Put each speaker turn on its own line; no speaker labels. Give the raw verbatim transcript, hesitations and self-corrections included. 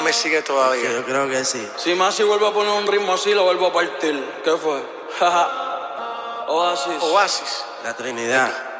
me sigue todavía.
Yo creo que sí.
Si Masi vuelve a poner un ritmo así, lo vuelvo a partir. ¿Qué fue? Oasis.
Oasis.
La Trinidad.